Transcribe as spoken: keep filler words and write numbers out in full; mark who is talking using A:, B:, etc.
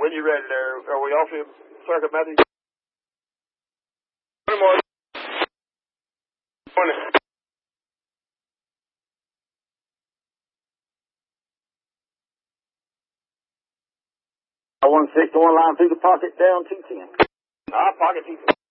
A: When you ready there, are we off in Circuit, Matthew? Good morning. Morning.
B: I one six one line through the pocket down two ten.
A: Ah, pocket two ten.